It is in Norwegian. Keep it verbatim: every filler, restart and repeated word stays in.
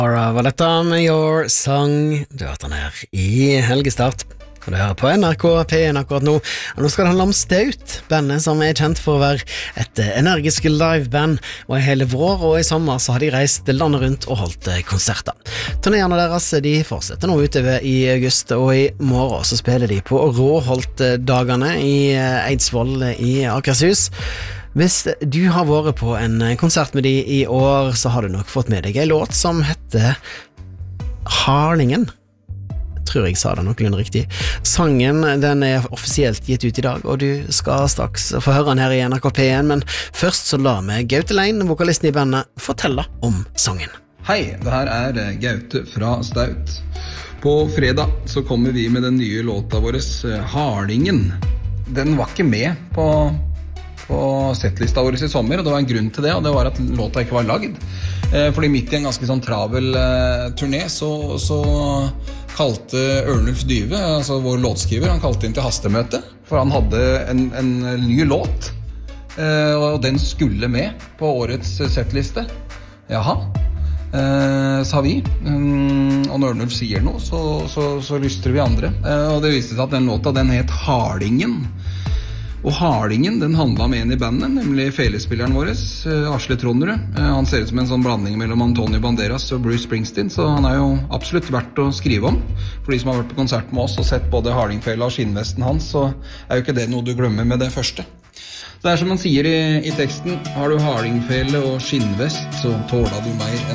Aura var dette med Your Song. Du har hørt den her i helgestart. Og det hører på N R K P en akkurat nå. Og nå skal det handle om Staut, bandet som er kjent for å være et energisk liveband. Og i hele vår og i sommer så har de reist landet rundt og holdt konserter. Turnéene deres de fortsetter nå utover i august, og i morgen så spiller de på Råholt-dagene i Eidsvoll i Akershus. Hvis du har vært på en konsert med de i år, så har du nok fått med deg en låt som heter Harlingen. Jeg tror jeg sa det noenlunde riktig. Sangen den er offisielt gitt ut i dag, og du skal straks få høre den her i N R K P en, men først så la meg Gaute Lein, vokalisten i bandet, fortelle om sangen. Hei, det her er Gaute fra Staut. På fredag så kommer vi med den nye låta vår, Harlingen. Den var ikke med på på settlista vår i sommer, og det var en grunn til det, og det var at låta ikke var lagd. Eh, fordi midt i en ganske sånn travel eh, turné, så, så kalte Ørnulf Dyve, altså vår låtskriver, han kalte inn til hastemøte, for han hadde en, en ny låt, eh, og den skulle med på årets settliste. Jaha, eh, sa vi. Um, og når Ørnulf sier noe, så, så, så lyster vi andre. Eh, og det viste seg at den låta, den het Harlingen. Og Harlingen, den handlet om en i bandet, nemlig felespilleren vår, Asle Tronderud. Han ser ut som en sånn blanding mellom Antonio Banderas og Bruce Springsteen, så han er jo absolutt verdt å skrive om. For de som har vært på konsert med oss og sett både Harlingfela og skinnvesten hans, så er jo ikke det noe du glemmer med det første. Det er som han sier i, i teksten, har du Harlingfele og skinnvest, så tåler du mer enn